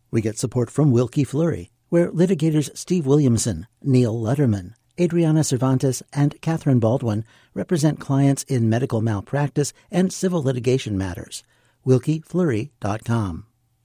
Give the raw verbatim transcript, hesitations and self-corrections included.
We get support from Wilkie Fleury, where litigators Steve Williamson, Neil Letterman, Adriana Cervantes, and Catherine Baldwin represent clients in medical malpractice and civil litigation matters. Wilkie Fleury dot com.